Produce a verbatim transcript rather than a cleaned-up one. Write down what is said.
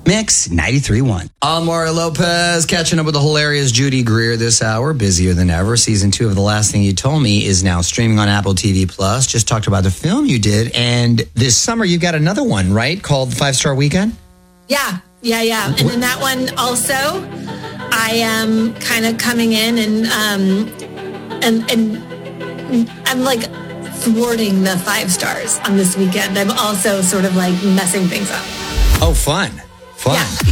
Mix ninety-three point one. I'm Mario Lopez, catching up with the hilarious Judy Greer this hour, busier than ever. Season two of The Last Thing You Told Me is now streaming on Apple T V Plus. Just talked about the film you did, and this summer you've got another one, right, called Five Star Weekend? Yeah, yeah, yeah. And then that one also, I am kind of coming in and um, and and I'm like thwarting the five stars on this weekend. I'm also sort of like messing things up. Oh, fun. Fun. Yeah.